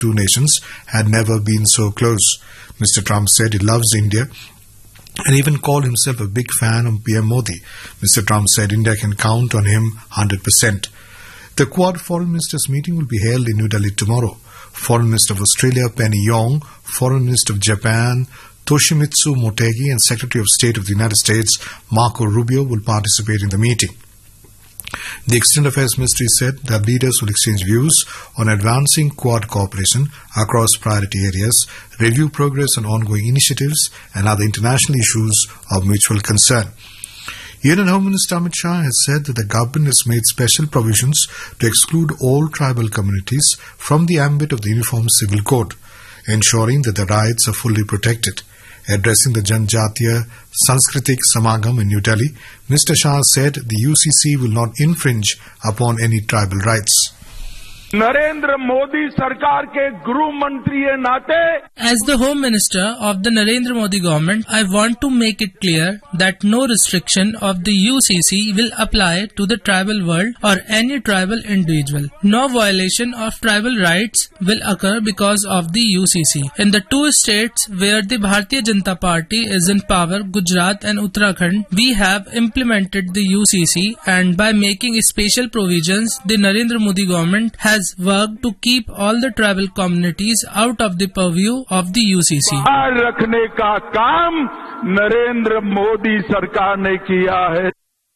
two nations had never been so close. Mr. Trump said he loves India and even called himself a big fan of PM Modi. Mr. Trump said India can count on him 100%. The Quad Foreign Ministers meeting will be held in New Delhi tomorrow. Foreign Minister of Australia Penny Yong, Foreign Minister of Japan Toshimitsu Motegi and Secretary of State of the United States Marco Rubio will participate in the meeting. The External Affairs Ministry said that leaders will exchange views on advancing Quad cooperation across priority areas, review progress on ongoing initiatives and other international issues of mutual concern. Union Home Minister Amit Shah has said that the government has made special provisions to exclude all tribal communities from the ambit of the Uniform Civil Code, ensuring that their rights are fully protected. Addressing the Janjatiya Sanskritik Samagam in New Delhi, Mr. Shah said the UCC will not infringe upon any tribal rights. Narendra Modi सरकार के गृह मंत्री के नाते As the Home Minister of the Narendra Modi government, I want to make it clear that no restriction of the UCC will apply to the tribal world or any tribal individual. No violation of tribal rights will occur because of the UCC. In the two states where the Bharatiya Janata Party is in power, Gujarat and Uttarakhand, we have implemented the UCC, and by making special provisions, the Narendra Modi government has worked to keep all the tribal communities out of the purview of the UCC. रखने का काम नरेंद्र मोदी सरकार ने किया है.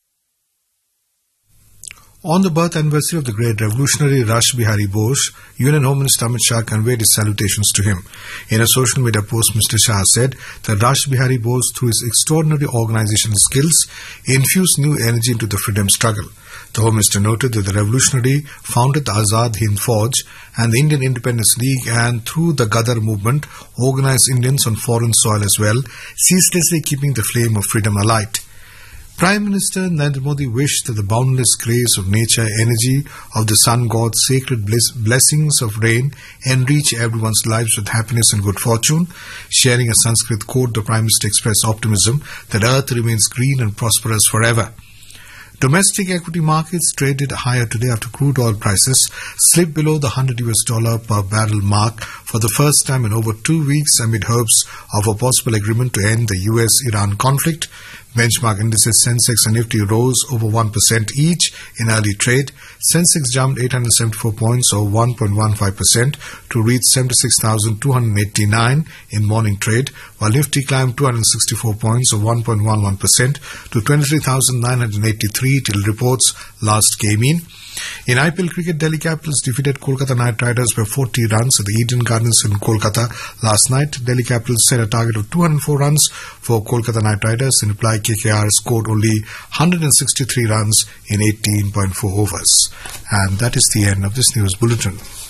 On the birth anniversary of the great revolutionary Rash Bihari Bose, Union Home Minister Amit Shah conveyed his salutations to him. In a social media post, Mr. Shah said that Rash Bihari Bose, through his extraordinary organizational skills, infused new energy into the freedom struggle. The Home Minister noted that the revolutionary founded the Azad Hind Fauj and the Indian Independence League, and through the Gadar movement organized Indians on foreign soil as well, ceaselessly keeping the flame of freedom alight. Prime Minister Narendra Modi wished that the boundless grace of nature, energy of the sun god's sacred blessings of rain enrich everyone's lives with happiness and good fortune. Sharing a Sanskrit quote, the Prime Minister expressed optimism that earth remains green and prosperous forever. Domestic equity markets traded higher today after crude oil prices slipped below the $100 per barrel mark for the first time in over 2 weeks amid hopes of a possible agreement to end the US-Iran conflict. Benchmark indices Sensex and Nifty rose over 1% each in early trade. Sensex jumped 874 points or 1.15% to reach 76,289 in morning trade, while Nifty climbed 264 points or 1.11% to 23,983 till reports last came in. In IPL cricket, Delhi Capitals defeated Kolkata Knight Riders by 40 runs at the Eden Gardens in Kolkata last night. Delhi Capitals set a target of 204 runs for Kolkata Knight Riders. In reply, KKR scored only 163 runs in 18.4 overs. And that is the end of this news bulletin.